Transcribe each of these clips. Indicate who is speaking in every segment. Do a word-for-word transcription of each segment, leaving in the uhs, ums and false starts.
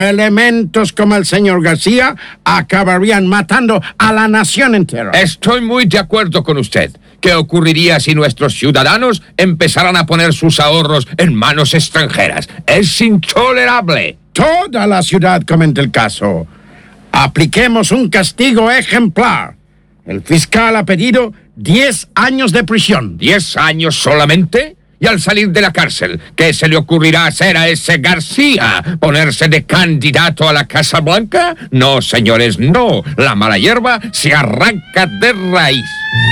Speaker 1: Elementos como el señor García acabarían matando a la nación entera.
Speaker 2: Estoy muy de acuerdo con usted. ¿Qué ocurriría si nuestros ciudadanos empezaran a poner sus ahorros en manos extranjeras? Es intolerable.
Speaker 1: Toda la ciudad comenta el caso. Apliquemos un castigo ejemplar. El fiscal ha pedido diez años de prisión.
Speaker 2: ¿Diez años solamente? Y al salir de la cárcel, ¿qué se le ocurrirá hacer a ese García? ¿Ponerse de candidato a la Casa Blanca? No, señores, no. La mala hierba se arranca de raíz.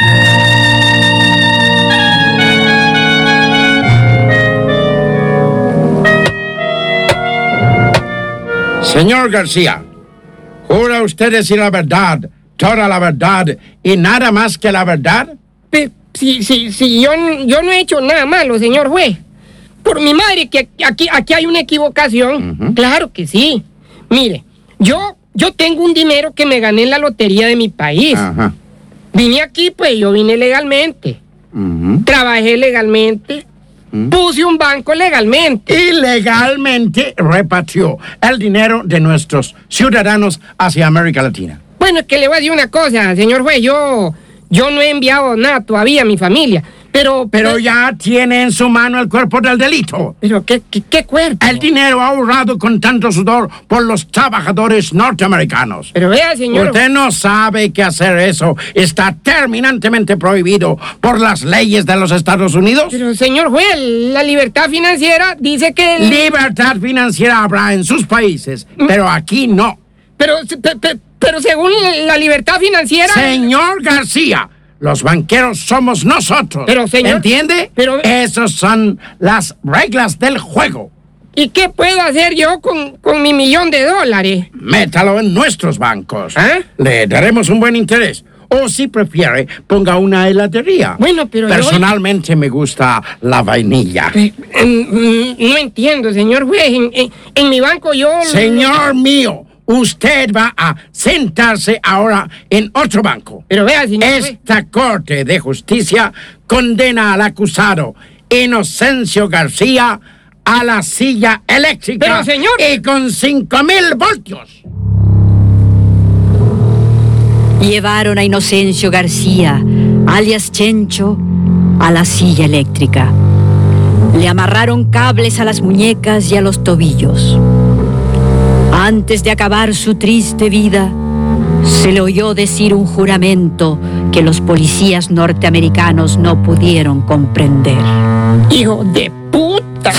Speaker 1: Señor García, ¿jura usted decir la verdad, toda la verdad y nada más que la verdad?
Speaker 3: Pe- Sí, sí, sí, yo, yo no he hecho nada malo, señor juez. Por mi madre, que aquí, aquí hay una equivocación. Uh-huh. Claro que sí. Mire, yo, yo tengo un dinero que me gané en la lotería de mi país. Uh-huh. Vine aquí, pues yo vine legalmente. Uh-huh. Trabajé legalmente. Uh-huh. Puse un banco legalmente.
Speaker 1: Y legalmente repatrió el dinero de nuestros ciudadanos hacia América Latina.
Speaker 3: Bueno, es que le voy a decir una cosa, señor juez. Yo... Yo no he enviado nada todavía a mi familia, pero...
Speaker 1: Pero, pero ya tiene en su mano el cuerpo del delito.
Speaker 3: ¿Pero qué, qué, qué cuerpo?
Speaker 1: El dinero ahorrado con tanto sudor por los trabajadores norteamericanos.
Speaker 3: Pero vea, señor...
Speaker 1: Usted no sabe que hacer eso está terminantemente prohibido por las leyes de los Estados Unidos.
Speaker 3: Pero, señor juez, la libertad financiera dice que... El...
Speaker 1: Libertad financiera habrá en sus países, mm. pero aquí no.
Speaker 3: Pero... Pe, pe, Pero según la libertad financiera...
Speaker 1: Señor García, los banqueros somos nosotros.
Speaker 3: Pero, señor...
Speaker 1: ¿Entiende?
Speaker 3: Pero...
Speaker 1: Esas son las reglas del juego.
Speaker 3: ¿Y qué puedo hacer yo con, con mi millón de dólares?
Speaker 1: Métalo en nuestros bancos.
Speaker 3: ¿Eh?
Speaker 1: Le daremos un buen interés. O si prefiere, ponga una heladería.
Speaker 3: Bueno, pero
Speaker 1: Personalmente yo... me gusta la vainilla.
Speaker 3: Eh, eh, no entiendo, señor juez. En, en, en mi banco yo...
Speaker 1: Señor mío, usted va a sentarse ahora en otro banco.
Speaker 3: Pero vea, señor...
Speaker 1: Esta Corte de Justicia condena al acusado Inocencio García a la silla eléctrica.
Speaker 3: Pero, señor...
Speaker 1: Y con cinco mil voltios.
Speaker 4: Llevaron a Inocencio García, alias Chencho, a la silla eléctrica. Le amarraron cables a las muñecas y a los tobillos. Antes de acabar su triste vida, se le oyó decir un juramento que los policías norteamericanos no pudieron comprender.
Speaker 3: ¡Hijo de puta!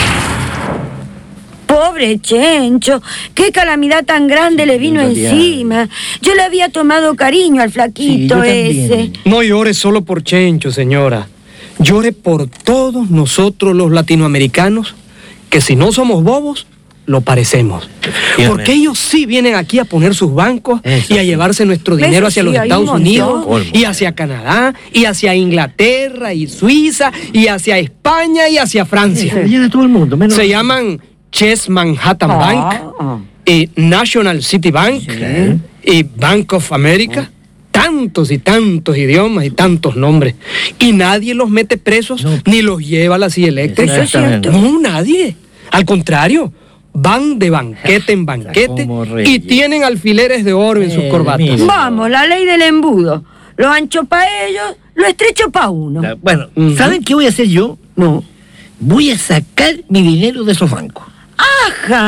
Speaker 5: Pobre Chencho, qué calamidad tan grande le vino encima. Yo le había tomado cariño al flaquito sí, ese.
Speaker 6: No llore solo por Chencho, señora. Llore por todos nosotros los latinoamericanos, que si no somos bobos, lo parecemos. Porque ellos sí vienen aquí a poner sus bancos Eso y a llevarse nuestro dinero hacia sí, los Estados Unidos y hacia Canadá y hacia Inglaterra y Suiza y hacia España y hacia Francia.
Speaker 7: Se llena todo el mundo. Menos...
Speaker 6: Se llaman Chase Manhattan ah, Bank ah. y National City Bank sí. y Bank of America. Ah. Tantos y tantos idiomas y tantos nombres. Y nadie los mete presos no. ni los lleva a la silla eléctrica. No, nadie. Al contrario, van de banquete en banquete y tienen alfileres de oro en sus eh, corbatas.
Speaker 5: Vamos, la ley del embudo. Lo ancho para ellos, lo estrecho para uno.
Speaker 7: La, bueno, uh-huh. ¿saben qué voy a hacer yo? No. Voy a sacar mi dinero de esos bancos.
Speaker 5: ¡Ajá!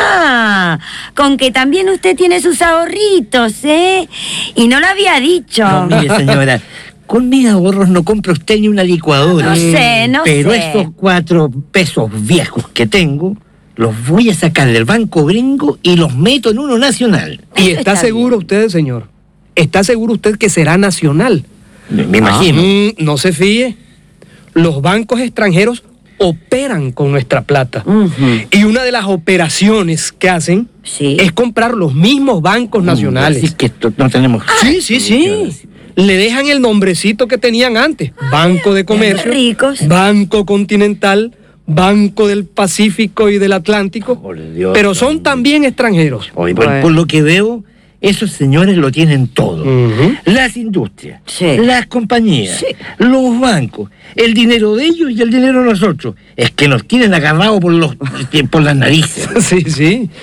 Speaker 5: Ajá. Con que también usted tiene sus ahorritos, ¿eh? Y no lo había dicho.
Speaker 7: No, mire, señora, con mis ahorros no compra usted ni una licuadora.
Speaker 5: No sé, no
Speaker 7: Pero
Speaker 5: sé.
Speaker 7: Pero estos cuatro pesos viejos que tengo, los voy a sacar del banco gringo y los meto en uno nacional.
Speaker 6: ¿Y está, está seguro bien. usted, señor? ¿Está seguro usted que será nacional?
Speaker 7: Me, me imagino.
Speaker 6: Ah, mm, no se fíe. Los bancos extranjeros operan con nuestra plata. Uh-huh. Y una de las operaciones que hacen sí. es comprar los mismos bancos uh, nacionales.
Speaker 7: Así que no tenemos...
Speaker 6: Sí, sí, sí. Le dejan el nombrecito que tenían antes. Ay, Banco de Comercio,
Speaker 5: ricos.
Speaker 6: Banco Continental, Banco del Pacífico y del Atlántico. Oh, Dios, pero son Dios. también extranjeros.
Speaker 7: Oye, bueno. por, por lo que veo, esos señores lo tienen todo. Uh-huh. Las industrias, sí. las compañías, sí. los bancos, el dinero de ellos y el dinero de nosotros. Es que nos tienen agarrados por, los, por las narices.
Speaker 6: Sí, sí.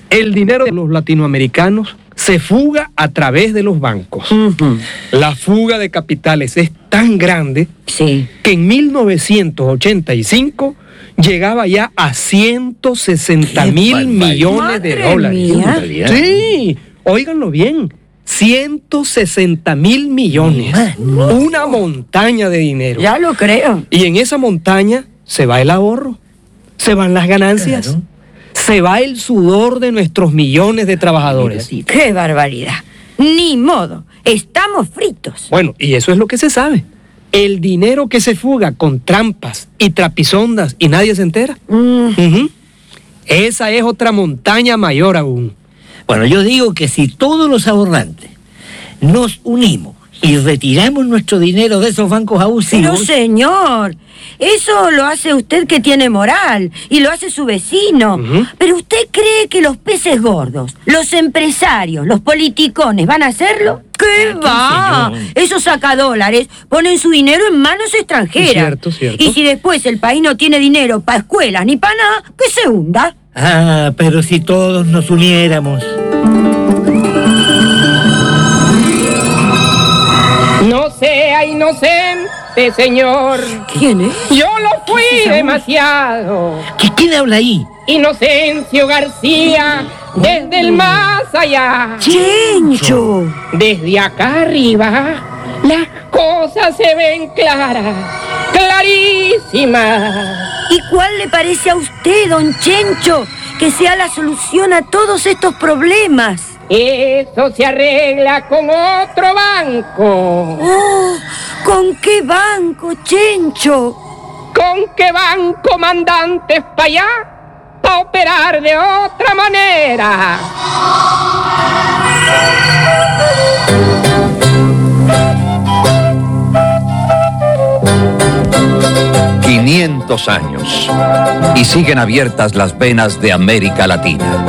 Speaker 6: El dinero de los latinoamericanos se fuga a través de los bancos.
Speaker 5: Ujú.
Speaker 6: La fuga de capitales es tan grande
Speaker 5: Sí.
Speaker 6: que en mil novecientos ochenta y cinco llegaba ya a ciento sesenta
Speaker 7: ¡Qué
Speaker 6: mil
Speaker 7: barbaridad!
Speaker 6: millones de
Speaker 5: Madre
Speaker 6: dólares.
Speaker 5: mía.
Speaker 6: Sí, óiganlo bien, ciento sesenta mil millones.
Speaker 7: Mano.
Speaker 6: Una montaña de dinero.
Speaker 5: Ya lo creo.
Speaker 6: Y en esa montaña se va el ahorro, se van las ganancias,
Speaker 7: Claro.
Speaker 6: se va el sudor de nuestros millones de trabajadores.
Speaker 5: ¡Qué barbaridad! Ni modo. Estamos fritos.
Speaker 6: Bueno, y eso es lo que se sabe. El dinero que se fuga con trampas y trapisondas y nadie se entera.
Speaker 5: Mm.
Speaker 6: Ujú. Esa es otra montaña mayor aún.
Speaker 7: Bueno, yo digo que si todos los ahorrantes nos unimos y retiramos nuestro dinero de esos bancos
Speaker 5: Pero
Speaker 7: abusivos...
Speaker 5: señor, eso lo hace usted que tiene moral y lo hace su vecino.
Speaker 6: Ujú.
Speaker 5: Pero usted cree que los peces gordos, los empresarios, los politicones van a hacerlo? ¿Qué va?
Speaker 7: señor.
Speaker 5: Esos sacadólares ponen su dinero en manos extranjeras.
Speaker 6: Cierto, cierto.
Speaker 5: Y si después el país no tiene dinero para escuelas ni para nada, que se hunda.
Speaker 7: Ah, pero si todos nos uniéramos...
Speaker 3: No sea inocente, señor.
Speaker 5: ¿Quién es?
Speaker 3: Yo lo fui demasiado.
Speaker 7: ¿Qué, ¿Quién habla ahí?
Speaker 3: Inocencio García, desde el más allá.
Speaker 5: Chencho.
Speaker 3: Desde acá arriba, las cosas se ven claras, clarísimas.
Speaker 5: ¿Y cuál le parece a usted, don Chencho, que sea la solución a todos estos problemas?
Speaker 3: Eso se arregla con otro banco.
Speaker 5: Oh, ¿con qué banco, Chencho?
Speaker 3: ¿Con qué van comandantes para allá? Para operar de otra manera.
Speaker 8: quinientos años y siguen abiertas las venas de América Latina.